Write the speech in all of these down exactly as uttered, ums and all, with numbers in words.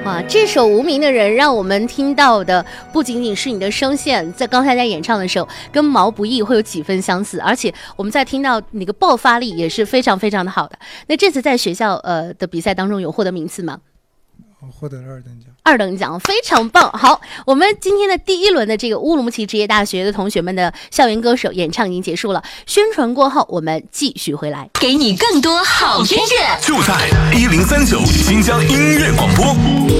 哇，这首《无名的人》让我们听到的不仅仅是你的声线，在刚才在演唱的时候跟毛不易会有几分相似，而且我们在听到那个爆发力也是非常非常的好的。那这次在学校呃的比赛当中有获得名次吗？ 获得了二等奖。 二等奖非常棒。好，我们今天的第一轮的这个乌鲁木齐职业大学的同学们的校园歌手演唱已经结束了，宣传过后我们继续回来， 给你更多好音乐， 就在一零三九新疆音乐广播。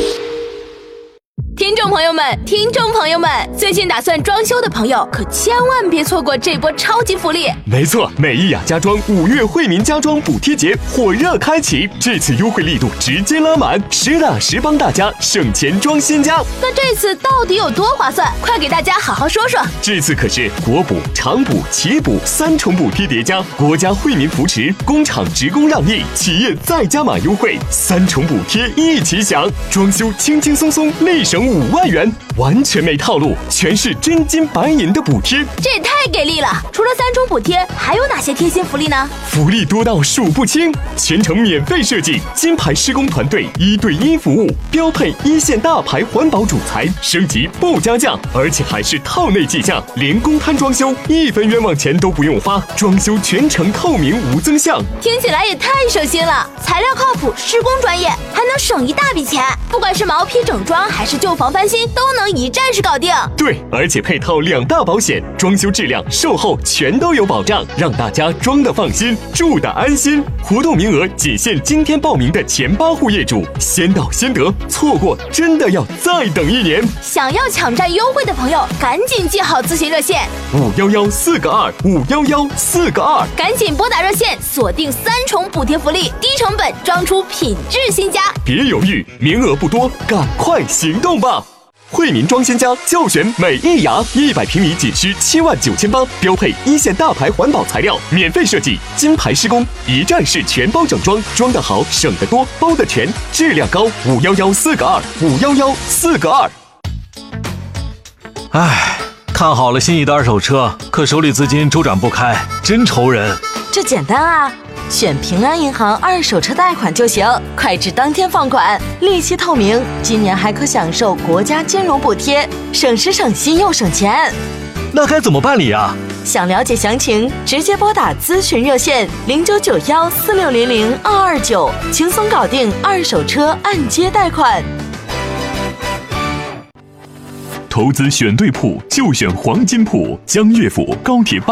听众朋友们，听众朋友们，最近打算装修的朋友可千万别错过这波超级福利。 没错，美意雅家装五月惠民家装补贴节火热开启，这次优惠力度直接拉满，实打实帮大家省钱装新家。 那这次到底有多划算？快给大家好好说说。 这次可是国补、厂补、企补三重补贴叠加，国家惠民扶持，工厂职工让利，企业再加码优惠，三重补贴一起享，装修轻轻松松立省五万元，完全没套路，全是真金白银的补贴， 这也太给力了！除了三重补贴，还有哪些贴心福利呢？ 福利多到数不清，全程免费设计，金牌施工团队一对一服务，标配一线大牌环保主材，升级不加价，而且还是套内计价，连公摊装修，一分冤枉钱都不用花，装修全程透明无增项， 听起来也太省心了，材料靠谱，施工专业，还能省一大笔钱。不管是毛坯整装还是旧房翻新，都能一站式搞定。 对，而且配套两大保险，装修质量、售后全都有保障，让大家装得放心，住得安心。活动名额仅限今天报名的前八户业主，先到先得，错过真的要再等一年。 想要抢占优惠的朋友，赶紧记好咨询热线五幺幺四个二五幺幺四个二， 赶紧拨打热线，锁定三重补贴福利，低成本装出品质新家。 别犹豫，名额不多，赶快行动吧！惠民装新家就选美意雅，一百平米仅需七万九千八，标配一线大牌环保材料，免费设计，金牌施工，一站式全包整装，装得好，省得多，包得全，质量高。五幺幺四个二五幺幺四个二。 唉，看好了心仪的二手车，可手里资金周转不开，真愁人。 这简单啊，选平安银行二手车贷款就行，快至当天放款，利息透明，今年还可享受国家金融补贴，省时省心又省钱。 那该怎么办理啊？ 想了解详情，直接拨打咨询热线零九九幺四六零零二二九，轻松搞定二手车按揭贷款。 投资选对铺就选黄金铺，江乐府高铁